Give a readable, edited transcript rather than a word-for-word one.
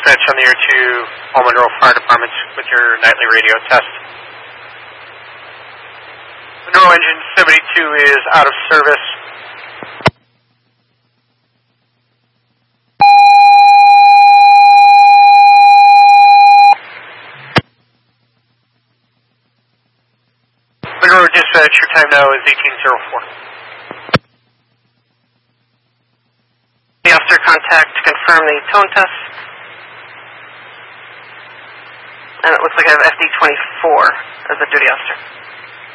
dispatch on the air to all Monroe Fire Departments with your nightly radio test. Monroe engine 72 is out of service. Monroe dispatch, your time now is 18:04. The officer contact to confirm the tone test. And it looks like I have FD24 as the duty officer.